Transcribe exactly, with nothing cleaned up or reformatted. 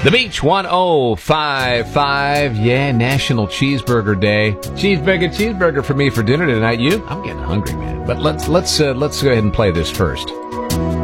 The Beach one oh five point five. Yeah, National Cheeseburger Day. Cheeseburger, cheeseburger for me for dinner tonight. You? I'm getting hungry, man. But let's let's uh, let's go ahead and play this first.